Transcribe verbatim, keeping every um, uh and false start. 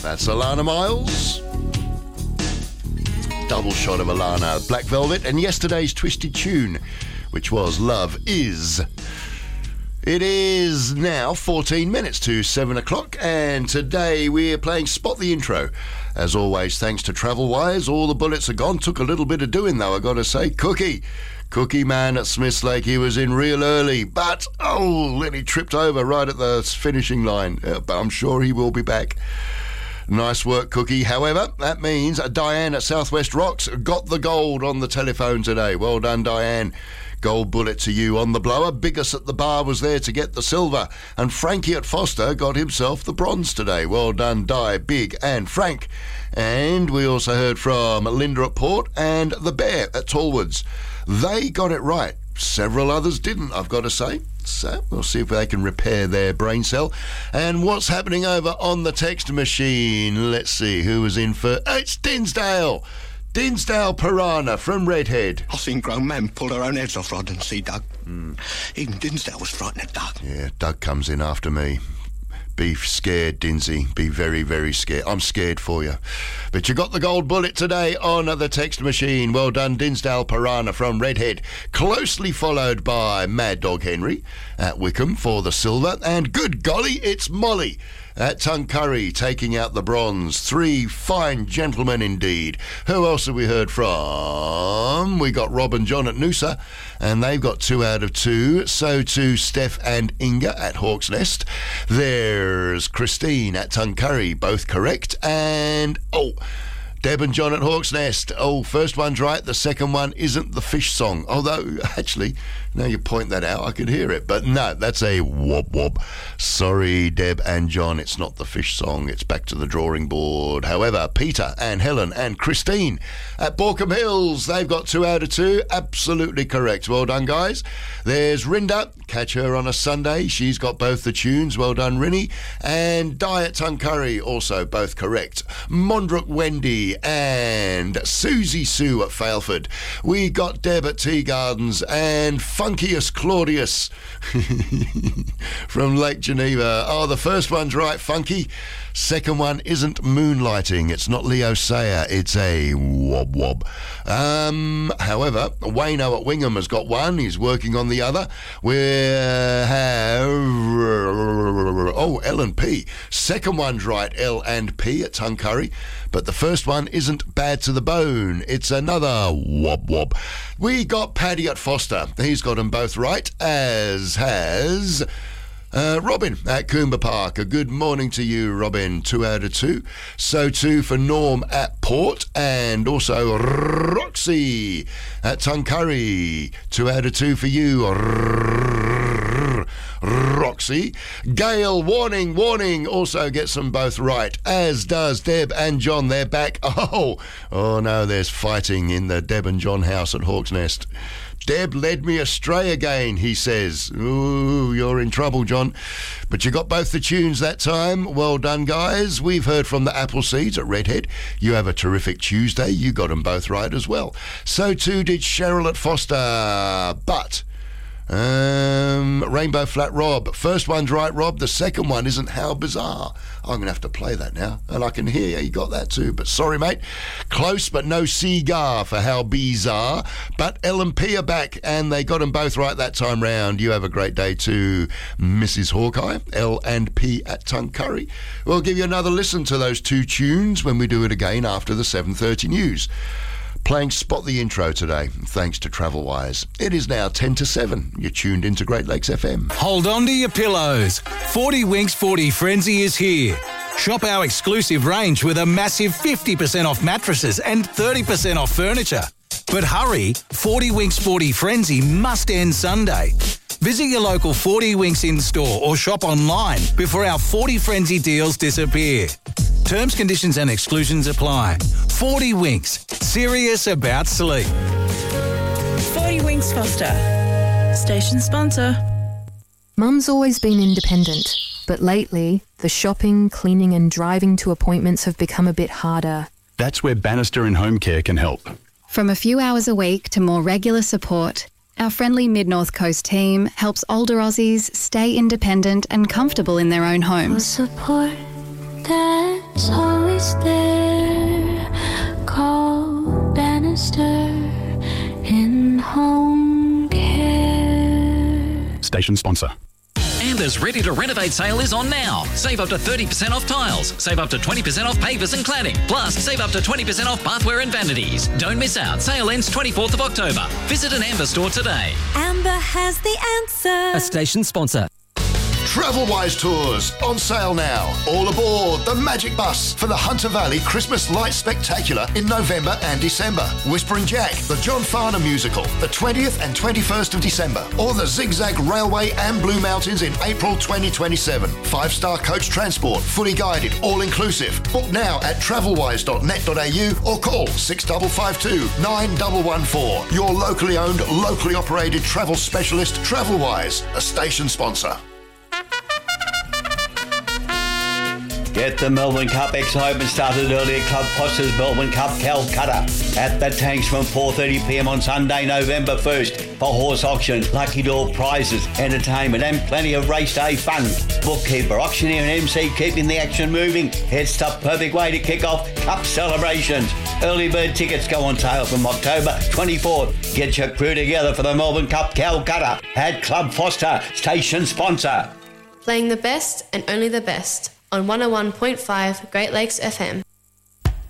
That's Alana Miles. Double shot of Alana, Black Velvet, and yesterday's twisted tune, which was Love Is. It is now fourteen minutes to seven o'clock, and today we're playing Spot the Intro. As always, thanks to Travelwise, all the bullets are gone. Took a little bit of doing, though, I got to say. Cookie. Cookie man at Smiths Lake, he was in real early, but, oh, then he tripped over right at the finishing line. Uh, but I'm sure he will be back. Nice work, Cookie. However, that means Diane at Southwest Rocks got the gold on the telephone today. Well done, Diane. Gold bullet to you on the blower. Biggest at the bar was there to get the silver. And Frankie at Foster got himself the bronze today. Well done, Di, Big and Frank. And we also heard from Linda at Port and the Bear at Tallwoods. They got it right. Several others didn't, I've got to say. So we'll see if they can repair their brain cell. And what's happening over on the text machine? Let's see who was in for... Oh, it's Dinsdale. Dinsdale Piranha from Redhead. I've seen grown men pull their own heads off rather than see Doug. Mm. Even Dinsdale was frightened of Doug. Yeah, Doug comes in after me. Be scared, Dinsey. Be very, very scared. I'm scared for you. But you got the gold bullet today on the text machine. Well done, Dinsdale Piranha from Redhead. Closely followed by Mad Dog Henry at Wickham for the silver. And good golly, it's Molly at Tuncurry taking out the bronze. Three fine gentlemen indeed. Who else have we heard from? We got Rob and John at Noosa, and they've got two out of two. So too Steph and Inga at Hawk's Nest. There's Christine at Tuncurry, both correct. And, oh, Deb and John at Hawk's Nest. Oh, first one's right, the second one isn't the fish song. Although, actually, now you point that out, I could hear it. But no, that's a wob wob. Sorry, Deb and John, it's not the fish song. It's back to the drawing board. However, Peter and Helen and Christine at Borkham Hills, they've got two out of two. Absolutely correct. Well done, guys. There's Rinda. Catch her on a Sunday. She's got both the tunes. Well done, Rinny. And Di at Tuncurry, also both correct. Mondrook Wendy and Susie Sue at Failford. We got Deb at Tea Gardens and Funkiest Claudius from Lake Geneva. Oh, the first one's right, Funky. Second one isn't moonlighting. It's not Leo Sayer. It's a wob wob. Um, however, Wayno at Wingham has got one. He's working on the other. We have... Oh, L and P. Second one's right, L and P at Tuncurry. But the first one isn't bad to the bone. It's another wob wob. We got Paddy at Foster. He's got them both right, as has... Uh, Robin at Coomber Park. A good morning to you, Robin. Two out of two. So too for Norm at Port, and also Roxy at Tuncurry. Two out of two for you, Roxy. Gail, warning, warning, also gets them both right, as does Deb and John. They're back. Oh, oh no, there's fighting in the Deb and John house at Hawk's Nest. Deb led me astray again, he says. Ooh, you're in trouble, John. But you got both the tunes that time. Well done, guys. We've heard from the Appleseeds at Redhead. You have a terrific Tuesday. You got them both right as well. So too did Cheryl at Foster. But... Um, Rainbow Flat Rob. First one's right, Rob. The second one isn't How Bizarre. I'm going to have to play that now. And I can hear you. You got that too. But sorry, mate. Close, but no cigar for How Bizarre. But L and P are back, and they got them both right that time round. You have a great day too, Missus Hawkeye. L and P at Tuncurry. We'll give you another listen to those two tunes when we do it again after the seven thirty news. Playing Spot the Intro today, thanks to Travelwise. It is now ten to seven. You're tuned into Great Lakes F M. Hold on to your pillows. forty Winks forty Frenzy is here. Shop our exclusive range with a massive fifty percent off mattresses and thirty percent off furniture. But hurry, forty Winks forty Frenzy must end Sunday. Visit your local forty Winks in-store or shop online before our forty Frenzy deals disappear. Terms, conditions and exclusions apply. forty Winks, serious about sleep. forty Winks Foster, station sponsor. Mum's always been independent, but lately, the shopping, cleaning and driving to appointments have become a bit harder. That's where Bannister and Home Care can help. From a few hours a week to more regular support, our friendly Mid-North Coast team helps older Aussies stay independent and comfortable in their own homes. Support that It's always there. Call Bannister in home care. Station sponsor. Amber's Ready to Renovate sale is on now. Save up to thirty percent off tiles. Save up to twenty percent off pavers and cladding. Plus, save up to twenty percent off bathware and vanities. Don't miss out. Sale ends twenty-fourth of October. Visit an Amber store today. Amber has the answer. A station sponsor. Travelwise Tours on sale now. All aboard the Magic Bus for the Hunter Valley Christmas Lights Spectacular in November and December. Whispering Jack, the John Farnham musical, the twentieth and twenty-first of December. Or the Zigzag Railway and Blue Mountains in April twenty twenty-seven. Five-star coach transport, fully guided, all-inclusive. Book now at travelwise dot net dot a u or call six five five two, nine one one four. Your locally owned, locally operated travel specialist, Travelwise, a station sponsor. Get the Melbourne Cup excitement started early at Club Foster's Melbourne Cup Calcutta at the Tanks from four thirty p m on Sunday, November first for horse auction, lucky draw prizes, entertainment and plenty of race day fun. Bookkeeper, auctioneer and M C keeping the action moving. It's the perfect way to kick off Cup celebrations. Early bird tickets go on sale from October twenty-fourth. Get your crew together for the Melbourne Cup Calcutta at Club Foster, station sponsor. Playing the best and only the best on one oh one point five Great Lakes F M.